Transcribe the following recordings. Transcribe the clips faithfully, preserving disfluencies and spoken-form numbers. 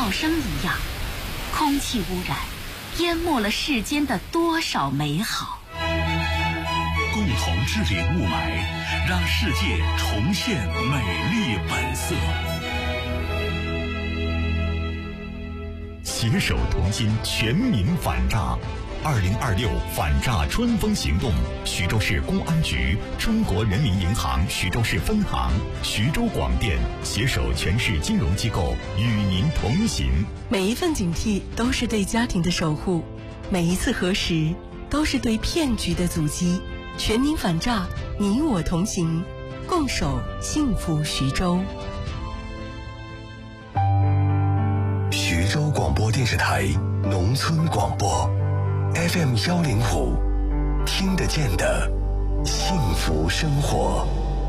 噪声一样，空气污染淹没了世间的多少美好。 共同治理雾霾，让世界重现美丽本色。携手同心，全民反诈。二零二六反诈春风行动，徐州市公安局、中国人民银行徐州市分行、徐州广电携手全市金融机构与您同行。 每一份警惕都是对家庭的守护，每一次核实都是对骗局的阻击。全民反诈，你我同行，共守幸福徐州。 徐州广播电视台农村广播 F M 幺零五，听得见的幸福生活。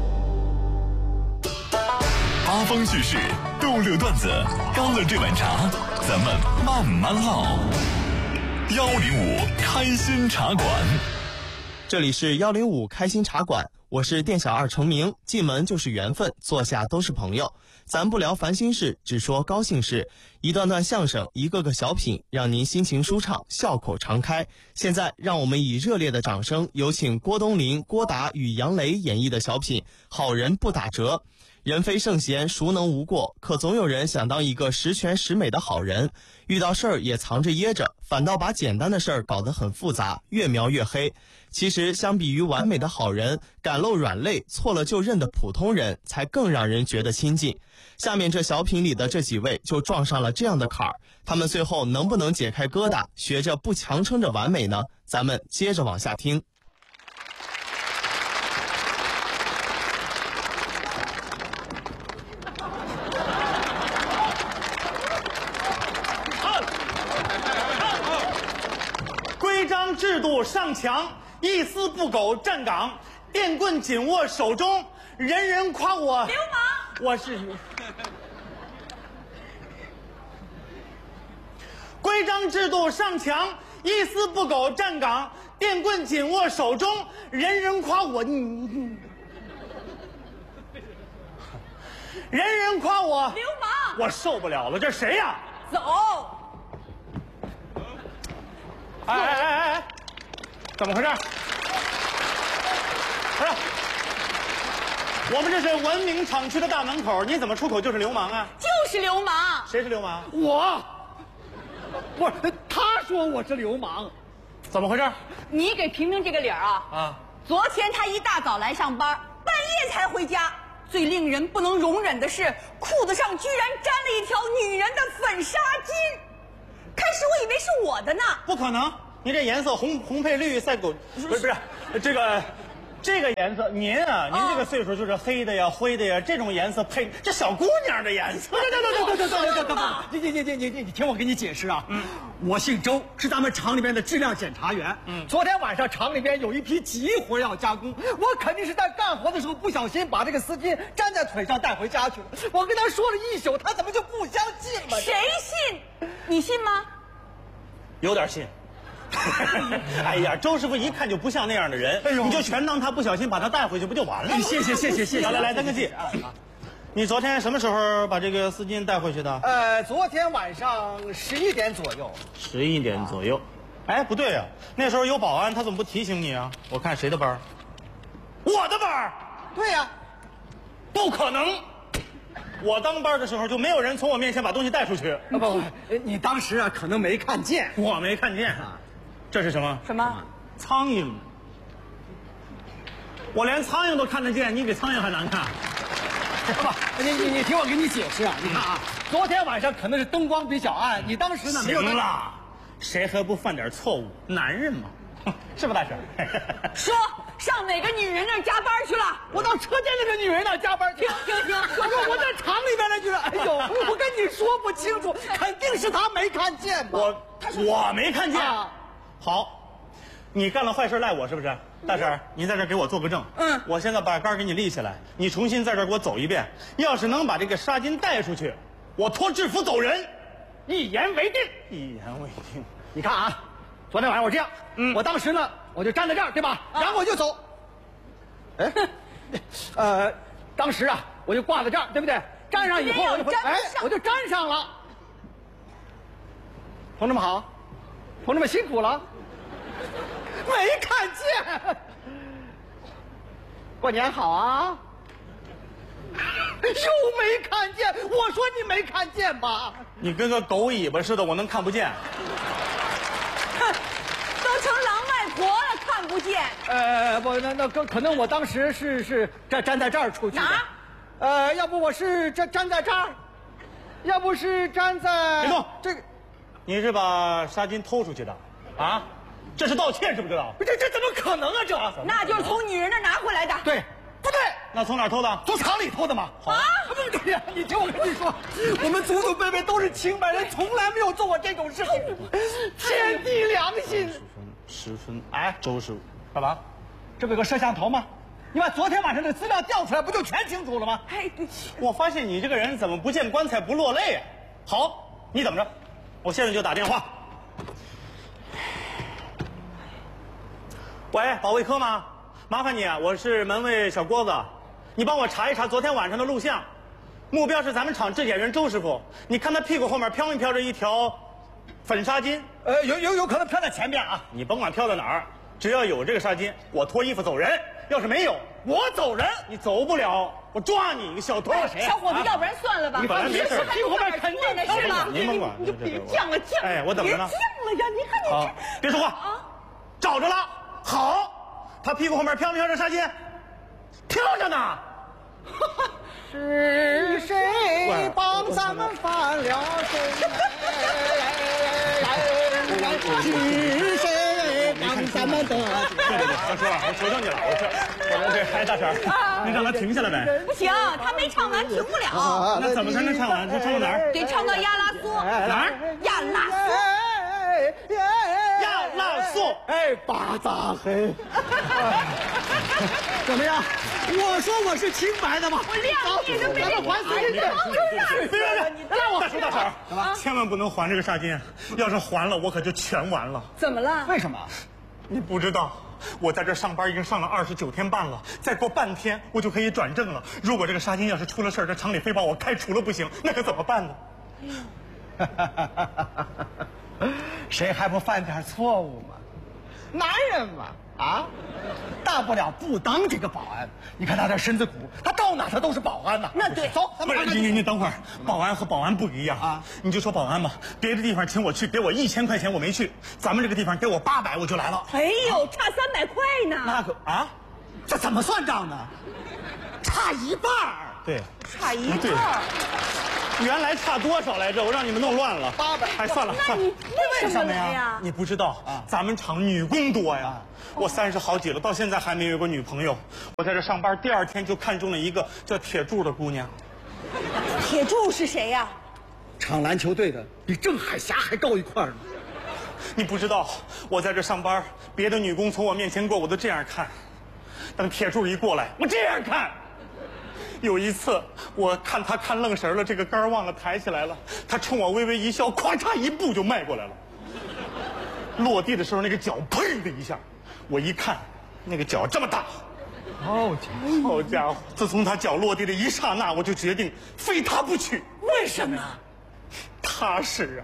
八方叙事，逗乐段子，干了这碗茶，咱们慢慢唠。幺零五开心茶馆。 这里是幺零五开心茶馆，我是店小二程明，进门就是缘分，坐下都是朋友。咱不聊烦心事，只说高兴事。一段段相声，一个个小品，让您心情舒畅，笑口常开。现在让我们以热烈的掌声，有请郭冬临、郭达与杨雷演绎的小品《好人不打折》。人非圣贤，孰能无过？可总有人想当一个十全十美的好人，遇到事儿也藏着掖着，反倒把简单的事儿搞得很复杂，越描越黑。其实相比于完美的好人，敢露软肋、错了就认的普通人才更让人觉得亲近。下面这小品里的这几位就撞上了这样的坎儿，他们最后能不能解开疙瘩，学着不强撑着完美呢？咱们接着往下听。 规章制度上墙，一丝不苟站岗，电棍紧握手中，人人夸我流氓。 我是规章制度上墙，一丝不苟站岗，电棍紧握手中，人人夸我你人人夸我流氓。 我受不了了，这谁呀？ 走。 哎哎哎哎哎，怎么回事？不是，我们这是文明厂区的大门口，你怎么出口就是流氓啊？ 就是流氓。 谁是流氓？ 我，不是，他说我是流氓， 怎么回事？ 你给评评这个理儿啊！ 啊， 昨天他一大早来上班，半夜才回家。最令人不能容忍的是，裤子上居然沾了一条女人的粉纱巾。开始我以为是我的呢。 不可能，您这颜色红红配绿赛狗，不是不是，这个这个颜色，您啊，您这个岁数就是黑的呀、灰的呀，这种颜色配这小姑娘的颜色。 对对对对对对对对对，你你你你你你听我给你解释啊。嗯，我姓周，是咱们厂里面的质量检查员。嗯，昨天晚上厂里面有一批急活要加工，我肯定是在干活的时候不小心把这个丝巾粘在腿上带回家去了。我跟他说了一宿，他怎么就不相信了？ 谁信？你信吗？ 有点信。哎呀，周师傅一看就不像那样的人，哎、你就全当他不小心把他带回去不就完了？ 谢谢谢谢谢谢。 来来来，登个记。你昨天什么时候把这个丝巾带回去的？ 呃，昨天晚上十一点左右。 十一点左右。哎，不对呀、啊，那时候有保安，他怎么不提醒你啊？我看谁的班？我的班。 对呀、啊， 不可能。我当班的时候就没有人从我面前把东西带出去。 啊不不，你当时啊可能没看见。 我没看见啊。这是什么？ 什么？ 苍蝇。我连苍蝇都看得见，你比苍蝇还难看。 不，你你你听我给你解释啊！你看啊，昨天晚上可能是灯光比较暗，你当时呢没有。 行了，谁还不犯点错误？男人嘛，是吧，大婶？ 说上哪个女人那儿加班去了？ 我到车间那个女人那儿加班去。 停停停！ 可是我在厂里边那女人，哎呦，我跟你说不清楚，肯定是她没看见嘛。 我我没看见。 啊、 好，你干了坏事赖我是不是？大婶，您在这给我做个证。 嗯， 我现在把杆给你立起来，你重新在这给我走一遍。要是能把这个纱巾带出去，我脱制服走人。 一言为定。 一言为定。 你看啊，昨天晚上我这样，嗯，我当时呢我就站在这儿，对吧？然后我就走。哎，呃，当时啊我就挂在这儿，对不对？站上以后我就哎，我就站上了。 同志们好，同志们辛苦了。没看见。过年好啊。又没看见，我说你没看见吧？ 你跟个狗尾巴似的，我能看不见？ 都成狼外婆了，看不见。 呃，不，那那可可能我当时是是站站在这儿出去的。 哪？ 呃，要不我是站站在这儿，要不是站在…… 别动！ 这个， 你是把纱巾偷出去的啊？这是盗窃，知不知道？ 这这怎么可能啊？这那就是从女人那拿回来的。 对，不对？ 那从哪儿偷的？ 从厂里偷的吗？ 啊！ 不对呀，你听我跟你说，我们祖祖辈辈都是清白人，从来没有做过这种事情，天地良心。 十分哎，周师傅，干嘛？ 这不有个摄像头吗？你把昨天晚上的资料调出来，不就全清楚了吗？ 哎，对。 我发现你这个人怎么不见棺材不落泪啊？好，你等着，我现在就打电话。喂，保卫科吗？麻烦你啊，我是门卫小郭子，你帮我查一查昨天晚上的录像，目标是咱们厂制检员周师傅，你看他屁股后面飘没飘着一条粉纱巾？ 呃，有有有可能飘在前面啊。 你甭管飘到哪儿，只要有这个纱巾，我脱衣服走人；要是没有，我走人。你走不了，我抓你一个小偷！ 谁？小伙子，要不然算了吧。 你本来没事， 屁股后面肯定的是吧？ 您甭管， 你就别犟了，犟！ 哎，我等着呢。 别犟了呀！你看你好，别说话啊！找着了，好。他屁股后面飘没飘着纱巾？飘着呢。 是谁帮咱们翻了身？是谁帮咱们得？ 对对对，大叔，我求求你了，我这我这嗨大婶，你让他停下来呗。 不行，他没唱完，停不了。 那怎么才能唱完？他唱到哪儿？ 得唱到亚拉苏。 哪儿？ 亚拉苏。 亚拉苏。 哎，巴扎黑。怎么样？我说我是清白的嘛。 我谅你都没咱们还谁的？ 别别别！让我大叔大婶，干嘛？千万不能还这个纱巾，要是还了，我可就全完了。 怎么了？ 为什么？ 你不知道，我在这上班已经上了二十九天半了，再过半天我就可以转正了。如果这个纱巾要是出了事儿，这厂里非把我开除了不行，那可怎么办呢？ 谁还不犯点错误吗？男人嘛，啊，大不了不当这个保安。你看他这身子骨，他到哪他都是保安呐。 那对， 走，咱们不是你你你等会儿，保安和保安不一样啊。你就说保安吧，别的地方请我去，给我一千块钱我没去，咱们这个地方给我八百我就来了。 哎呦，差三百块呢。 那可啊， 这怎么算账呢？差一半儿。 对， 差一对。原来差多少来着？我让你们弄乱了。 八百。 哎，算了， 那你为什么来呀？ 你不知道啊，咱们厂女工多呀。我三十好几了，到现在还没有过女朋友。我在这上班，第二天就看中了一个叫铁柱的姑娘。 铁柱是谁呀？ 厂篮球队的，比郑海霞还高一块呢。 你不知道，我在这上班，别的女工从我面前过，我都这样看。等铁柱一过来，我这样看。有一次，我看他看愣神了，这个杆忘了抬起来了，他冲我微微一笑，咵嚓一步就迈过来了。落地的时候，那个脚砰的一下，我一看，那个脚这么大。 好家伙！ 好家伙！自从他脚落地的一刹那，我就决定非他不娶。 为什么？ 踏实啊！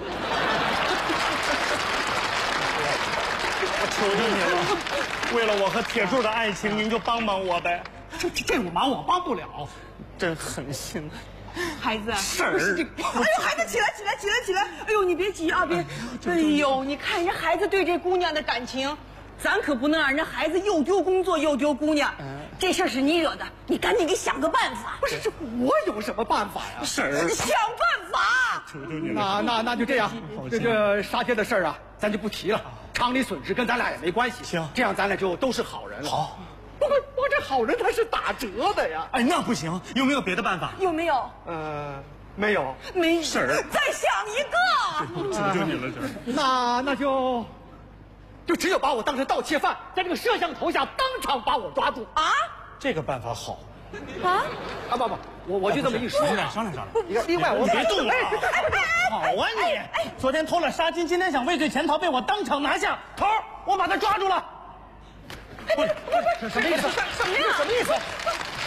我求求你了，为了我和铁柱的爱情，您就帮帮我呗。 这这这我忙我帮不了， 真狠心。 孩子， 婶儿， 哎呦，孩子起来起来起来起来！哎呦，你别急啊，别！哎呦，你看人家孩子对这姑娘的感情，咱可不能让人家孩子又丢工作又丢姑娘。这事儿是你惹的，你赶紧给想个办法。 不是这我有什么办法呀？ 婶儿， 想办法。 求求你了。 那那那就这样，这个纱街的事儿啊，咱就不提了。厂里损失跟咱俩也没关系。 行， 这样咱俩就都是好人了。 好。 不不，我这好人他是打折的呀。 哎，那不行，有没有别的办法？ 有没有？ 呃，没有。 没婶儿， 再想一个。 求求你了，婶儿。 那那就，就只有把我当成盗窃犯，在这个摄像头下当场把我抓住啊！ 这个办法好。 啊啊不不，我我就这么一说。 商量商量商量。 另外我别动了。好啊你！昨天偷了纱巾，今天想畏罪潜逃，被我当场拿下。头，我把他抓住了。 不是不是什么意思？什么呀？ 什么意思？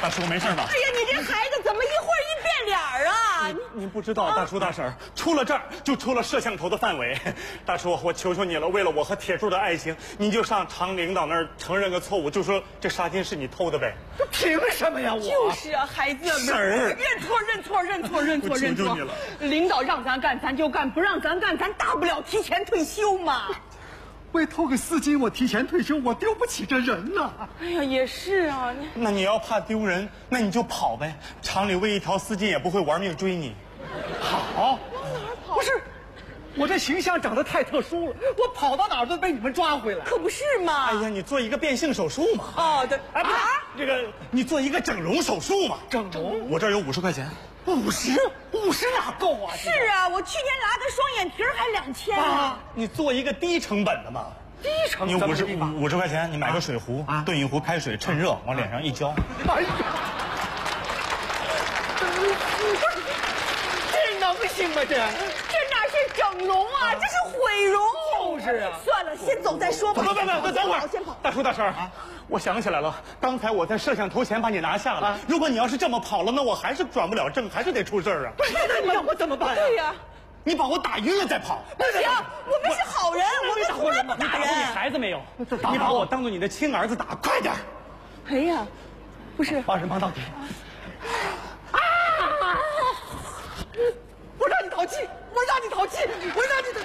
大叔没事吧？ 哎呀，你这孩子怎么一会儿一变脸儿啊？ 您您不知道，大叔大婶儿，出了这儿就出了摄像头的范围。大叔，我求求你了，为了我和铁柱的爱情，您就上厂领导那儿承认个错误，就说这纱巾是你偷的呗。 凭什么呀？我就是啊，孩子们， 婶儿认错认错认错认错认错。 我求求你了， 领导让咱干咱就干，不让咱干咱大不了提前退休嘛。 为偷个丝巾我提前退休，我丢不起这人呐。 哎呀，也是啊。你那你要怕丢人，那你就跑呗。厂里为一条丝巾也不会玩命追你。 跑？不是，我这形象长得太特殊了，我跑到哪儿都被你们抓回来。 可不是嘛。 哎呀，你做一个变性手术嘛。 哦，对。 哎，不是、 啊、 这个，你做一个整容手术嘛。 整容？ 我这儿有五十块钱。 五十？五十哪够啊？ 是啊，我去年拉个双眼皮还两千啊！你做一个低成本的嘛。 低成本？你五十五十块钱，你买个水壶，啊、炖一壶开水，趁热往脸上一浇。哎呀！ 这能行吗？这这哪是整容啊，这是毁容。 就是啊。 算了，先走再说吧。 不不不不，等会儿， 先跑。 大叔大婶啊，我想起来了，刚才我在摄像头前把你拿下了。啊、如果你要是这么跑了，那我还是转不了正，还是得出事儿啊。 不是，那你让我怎么办呀？ 对呀。 你把我打晕了再跑。 不行，我们是好人，我们从来不打人。 你孩子没有？你把我当做你的亲儿子打，快点！ 哎呀，不是， 帮人帮到底。啊！我让你淘气，我让你淘气，我让你……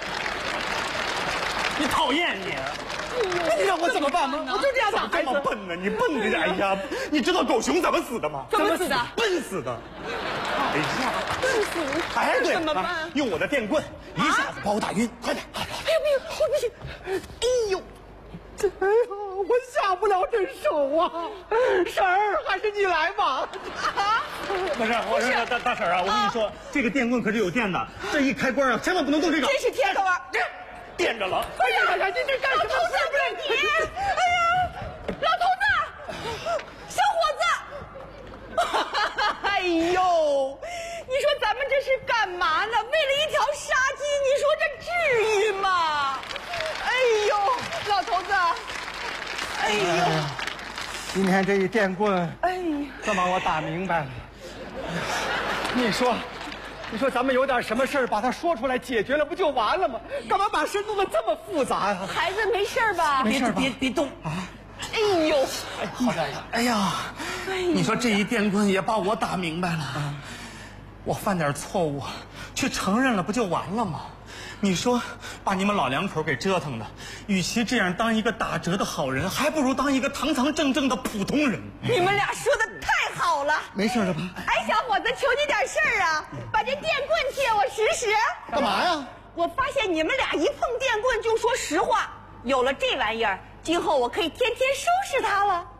你讨厌你！ 你让我怎么办吗？我就这样打孩子。 这么笨呢？你笨的，哎呀！你知道狗熊怎么死的吗？ 怎么死的？ 笨死的。哎呀， 笨死！ 哎，对， 怎么办？ 用我的电棍一下子把我打晕，快点！ 哎呀，不行，我不行！哎呦， 这哎呀，我下不了这手啊！婶儿，还是你来吧。 啊，不是，我说大大婶啊，我跟你说，这个电棍可是有电的，这一开关啊，千万不能动这个。 真是天头啊！ 电着了！ 哎呀呀，你这干什么？ 老头子，不是你！哎呀，老头子，小伙子！哎呦，你说咱们这是干嘛呢？为了一条纱巾，你说这至于吗？哎呦，老头子！哎呦，哎今天这一电棍， 哎呀， 算把我打明白了。你说。你说咱们有点什么事儿，把它说出来解决了，不就完了吗？干嘛把事弄得这么复杂呀？ 孩子没事吧？ 没事吧？ 别别动啊！ 哎呦， 哎，好点了。哎呀，你说这一电棍也把我打明白了。啊、我犯点错误，去承认了，不就完了吗？你说把你们老两口给折腾的，与其这样当一个打折的好人，还不如当一个堂堂正正的普通人。 你们俩说的太好了。 没事了吧？ 哎，小伙子，求你点事儿啊，把这电棍借我使使。 干嘛呀？ 我发现你们俩一碰电棍就说实话，有了这玩意儿，今后我可以天天收拾它了。